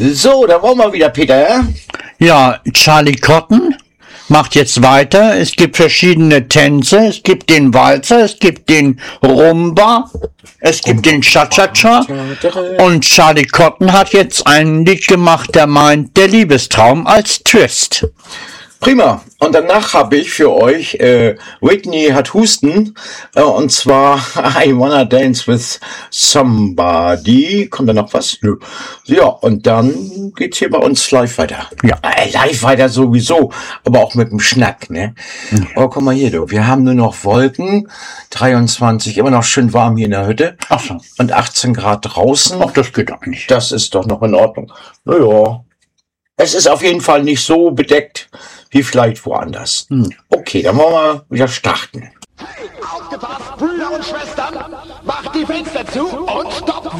So, da wollen wir wieder, Peter. Ja, Charlie Cotton macht jetzt weiter. Es gibt verschiedene Tänze. Es gibt den Walzer, es gibt den Rumba, es gibt den Cha-Cha-Cha. Und Charlie Cotton hat jetzt ein Lied gemacht, der meint der Liebestraum als Twist. Prima. Und danach habe ich für euch, Whitney hat Husten, und zwar I Wanna Dance with Somebody. Kommt da noch was? Nö. Ja, und dann geht's hier bei uns live weiter. Ja. Live weiter sowieso, aber auch mit dem Schnack, ne? Ja. Oh, guck mal hier, du. Wir haben nur noch Wolken, 23, immer noch schön warm hier in der Hütte. Ach so. Und 18 Grad draußen. Ach, das geht doch nicht. Das ist doch noch in Ordnung. Naja. Es ist auf jeden Fall nicht so bedeckt wie vielleicht woanders. Okay, dann wollen wir wieder starten. Hey, aufgepasst, Brüder und Schwestern, macht die Fenster zu und stoppt